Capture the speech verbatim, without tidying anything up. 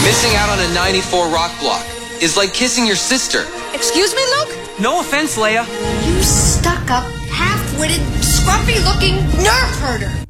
Missing out on a ninety-four rock block is like kissing your sister. Excuse me, Luke? No offense, Leia. You stuck-up, half-witted, scruffy-looking nerve herder.